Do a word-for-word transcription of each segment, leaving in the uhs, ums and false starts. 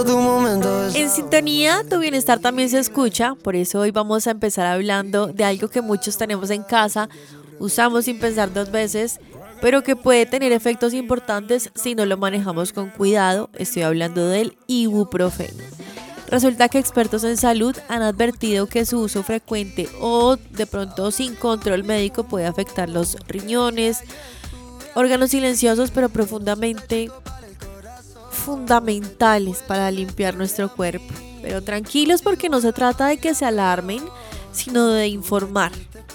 En sintonía, tu bienestar también se escucha, por eso hoy vamos a empezar hablando de algo que muchos tenemos en casa, usamos sin pensar dos veces, pero que puede tener efectos importantes si no lo manejamos con cuidado. Estoy hablando del ibuprofeno. Resulta que expertos en salud han advertido que su uso frecuente o de pronto sin control médico puede afectar los riñones, órganos silenciosos pero profundamente fundamentales para limpiar nuestro cuerpo. Pero tranquilos, porque no se trata de que se alarmen, sino de informar.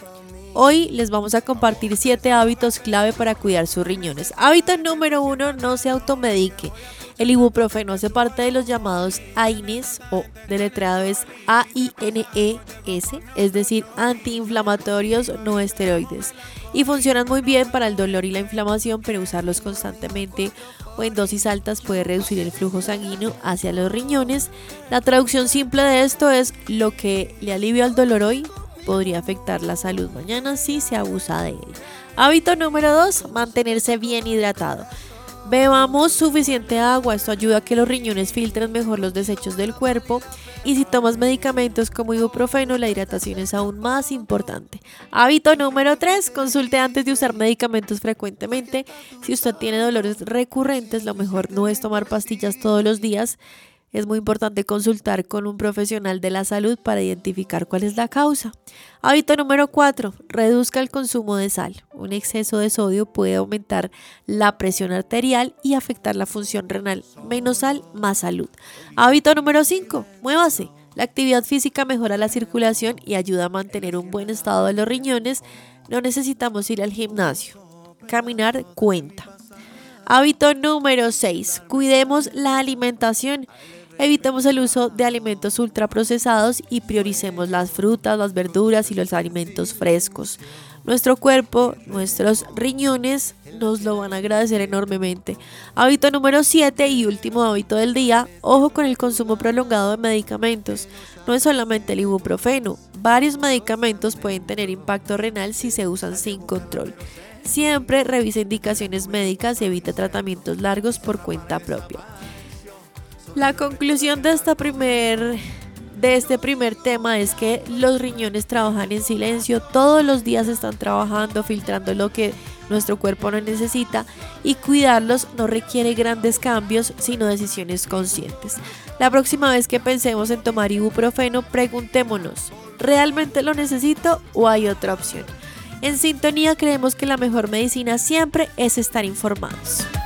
Hoy les vamos a compartir siete hábitos clave para cuidar sus riñones. Hábito número uno, no se automedique. El ibuprofeno hace parte de los llamados A I N E S, o deletreado es A I N E S, es decir, antiinflamatorios no esteroides, y funcionan muy bien para el dolor y la inflamación, pero usarlos constantemente o en dosis altas puede reducir el flujo sanguíneo hacia los riñones. La traducción simple de esto es: lo que le alivia el dolor hoy podría afectar la salud mañana si se abusa de él. Hábito número dos, mantenerse bien hidratado. Bebamos suficiente agua, esto ayuda a que los riñones filtren mejor los desechos del cuerpo, y si tomas medicamentos como ibuprofeno, la hidratación es aún más importante. Hábito número tres, consulte antes de usar medicamentos frecuentemente. Si usted tiene dolores recurrentes, lo mejor no es tomar pastillas todos los días. Es muy importante consultar con un profesional de la salud para identificar cuál es la causa. Hábito número cuatro, reduzca el consumo de sal. Un exceso de sodio puede aumentar la presión arterial y afectar la función renal. Menos sal, más salud. Hábito número cinco, muévase. La actividad física mejora la circulación y ayuda a mantener un buen estado de los riñones. No necesitamos ir al gimnasio. Caminar cuenta. Hábito número seis, cuidemos la alimentación. Evitemos el uso de alimentos ultraprocesados y prioricemos las frutas, las verduras y los alimentos frescos. Nuestro cuerpo, nuestros riñones nos lo van a agradecer enormemente. Hábito número siete y último hábito del día, ojo con el consumo prolongado de medicamentos. No es solamente el ibuprofeno, varios medicamentos pueden tener impacto renal si se usan sin control. Siempre revise indicaciones médicas y evite tratamientos largos por cuenta propia. La conclusión de, esta primer, de este primer tema es que los riñones trabajan en silencio, todos los días están trabajando, filtrando lo que nuestro cuerpo no necesita, y cuidarlos no requiere grandes cambios, sino decisiones conscientes. La próxima vez que pensemos en tomar ibuprofeno, preguntémonos, ¿realmente lo necesito o hay otra opción? En Sintonía creemos que la mejor medicina siempre es estar informados.